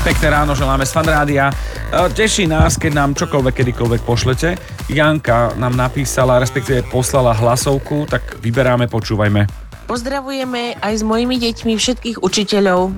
Pekné ráno želáme z Fanrádia. Teší nás, keď nám čokoľvek, kedykoľvek pošlete. Janka nám napísala, respektíve poslala hlasovku, tak vyberáme, počúvajme. Pozdravujeme aj s mojimi deťmi všetkých učiteľov.